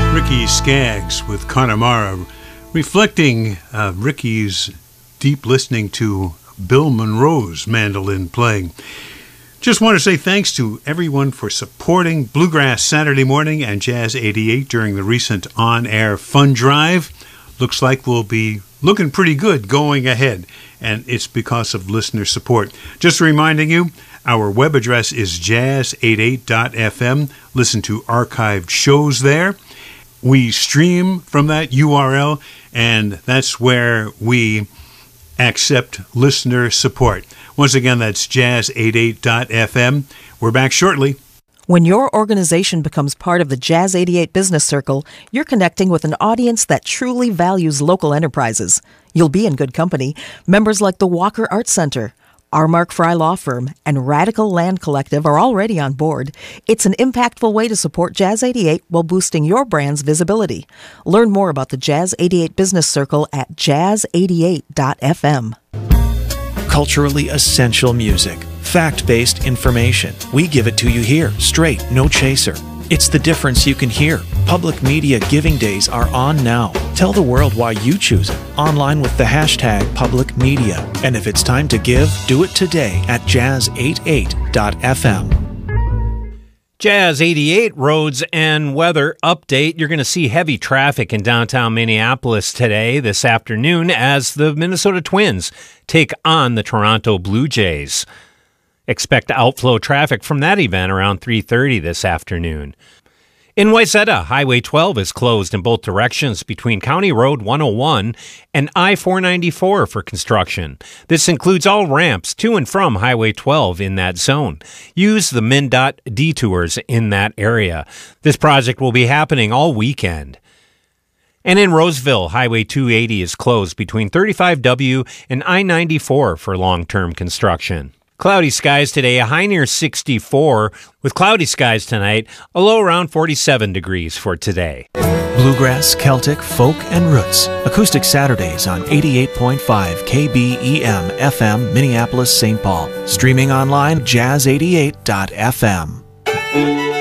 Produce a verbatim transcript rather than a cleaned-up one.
Ricky Skaggs with Connemara, reflecting uh, Ricky's deep listening to Bill Monroe's mandolin playing. Just want to say thanks to everyone for supporting Bluegrass Saturday Morning and Jazz eighty-eight during the recent on-air fund drive. Looks like we'll be looking pretty good going ahead, and it's because of listener support. Just reminding you, our web address is jazz eighty-eight dot f m. Listen to archived shows there. We stream from that U R L, and that's where we accept listener support. Once again, that's jazz eighty-eight dot f m. We're back shortly. When your organization becomes part of the Jazz eighty-eight Business Circle, you're connecting with an audience that truly values local enterprises. You'll be in good company. Members like the Walker Arts Center, our Mark Fry Law Firm, and Radical Land Collective are already on board. It's an impactful way to support Jazz eighty-eight while boosting your brand's visibility. Learn more about the Jazz eighty-eight Business Circle at jazz eighty-eight dot f m. Culturally essential music. Fact-based information. We give it to you here, straight, no chaser. It's the difference you can hear. Public Media Giving Days are on now. Tell the world why you choose it. Online with the hashtag Public Media. And if it's time to give, do it today at jazz eighty-eight dot f m. Jazz eighty-eight roads and weather update. You're going to see heavy traffic in downtown Minneapolis today, this afternoon, as the Minnesota Twins take on the Toronto Blue Jays. Expect outflow traffic from that event around three thirty this afternoon. In Wayzata, Highway twelve is closed in both directions between County Road one oh one and I four ninety-four for construction. This includes all ramps to and from Highway twelve in that zone. Use the MnDOT detours in that area. This project will be happening all weekend. And in Roseville, Highway two eighty is closed between thirty-five W and I ninety-four for long-term construction. Cloudy skies today, a high near sixty-four. With cloudy skies tonight, a low around forty-seven degrees for today. Bluegrass, Celtic, folk, and roots. Acoustic Saturdays on eighty-eight point five K B E M F M, Minneapolis, Saint Paul. Streaming online, jazz eighty-eight dot f m.